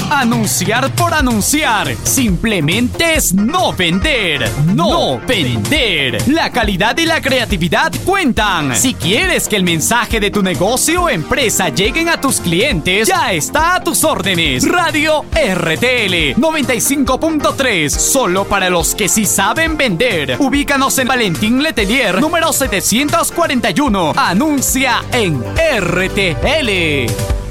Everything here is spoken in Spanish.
Anunciar por anunciar simplemente es no vender. No vender. La calidad y la creatividad cuentan. Si quieres que el mensaje de tu negocio o empresa lleguen a tus clientes, ya está a tus órdenes. Radio RTL 95.3, solo para los que sí saben vender. Ubícanos en Valentín Letelier, número 741. Anuncia en RTL.